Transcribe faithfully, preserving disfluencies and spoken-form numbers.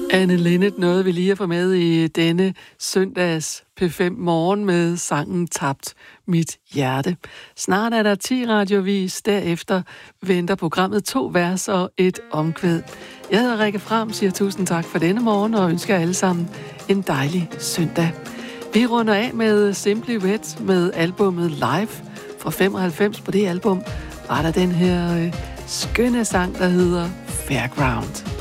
Anne Linnet nåede vi lige at få med i denne søndags P fem morgen med sangen Tabt mit hjerte. Snart er der ti radiovis, derefter venter programmet to vers og et omkvæd. Jeg hedder Rikke Fram, siger tusind tak for denne morgen og ønsker alle sammen en dejlig søndag. Vi runder af med Simply Red med albummet Live fra femoghalvfems. På det album var der den her øh, skønne sang, der hedder Fairground.